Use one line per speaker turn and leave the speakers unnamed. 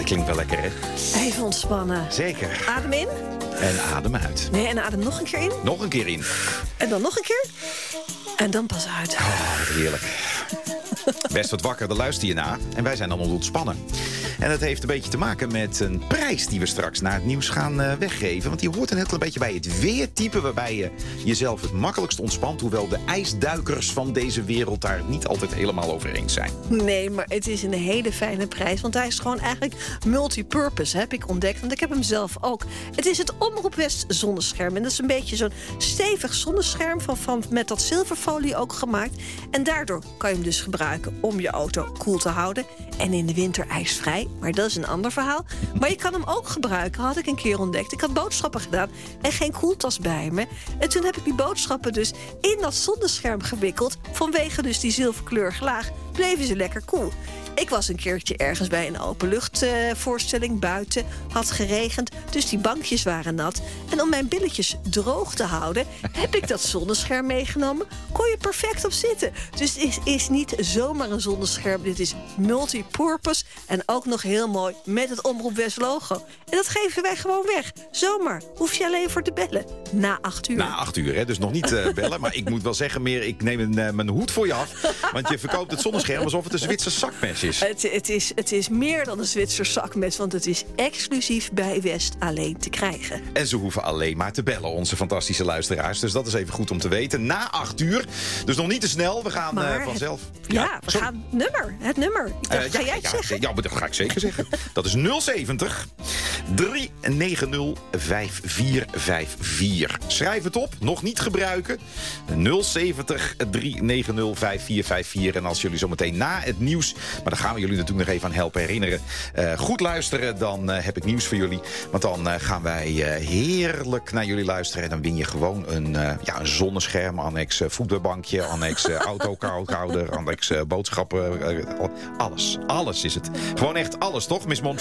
Klinkt wel lekker, hè?
Even ontspannen.
Zeker.
Adem in.
En adem uit.
Nee, en adem nog een keer in.
Nog een keer in.
En dan nog een keer. En dan pas uit.
Oh, wat heerlijk. Best wat wakker, daar luister je na. En wij zijn dan ontspannen. En dat heeft een beetje te maken met een prijs die we straks na het nieuws gaan weggeven. Want die hoort een heel klein beetje bij het weertype waarbij je jezelf het makkelijkst ontspant. Hoewel de ijsduikers van deze wereld daar niet altijd helemaal over eens zijn.
Nee, maar het is een hele fijne prijs. Want hij is gewoon eigenlijk multipurpose, heb ik ontdekt. Want ik heb hem zelf ook. Het is het Omroep West zonnescherm. En dat is een beetje zo'n stevig zonnescherm met dat zilverfolie ook gemaakt. En daardoor kan je hem dus gebruiken om je auto koel te houden. En in de winter ijsvrij, maar dat is een ander verhaal. Maar je kan hem ook gebruiken, had ik een keer ontdekt. Ik had boodschappen gedaan en geen koeltas bij me. En toen heb ik die boodschappen dus in dat zonnescherm gewikkeld. Vanwege dus die zilverkleurige laag bleven ze lekker koel. Ik was een keertje ergens bij een openluchtvoorstelling buiten. Had geregend, dus die bankjes waren nat. En om mijn billetjes droog te houden, heb ik dat zonnescherm meegenomen. Kon je perfect op zitten. Dus het is niet zomaar een zonnescherm. Dit is multipurpose en ook nog heel mooi met het Omroep West logo. En dat geven wij gewoon weg. Zomaar. Hoef je alleen voor te bellen. Na 8 uur.
Na 8 uur, hè? Dus nog niet bellen. Maar ik moet wel zeggen, ik neem mijn hoed voor je af. Want je verkoopt het zonnescherm alsof het een Zwitser zakmes is.
Het is meer dan een Zwitser zakmes, want het is exclusief bij West alleen te krijgen.
En ze hoeven alleen maar te bellen, onze fantastische luisteraars. Dus dat is even goed om te weten. Na 8 uur, dus nog niet te snel. We gaan vanzelf...
We gaan het nummer. Ik dacht, ga jij het zeggen?
Ja, maar dat ga ik zeker zeggen. Dat is 070 390 5454. Schrijf het op, nog niet gebruiken. 070 390 5454. En als jullie zometeen na het nieuws... maar daar gaan we jullie natuurlijk nog even aan helpen herinneren. Goed luisteren, dan heb ik nieuws voor jullie. Want dan gaan wij heerlijk naar jullie luisteren. En dan win je gewoon een zonnescherm, annex voetbalbankje, annex autokoudhouder, annex boodschappen. Alles is het. Gewoon echt alles, toch, Miss Montreal?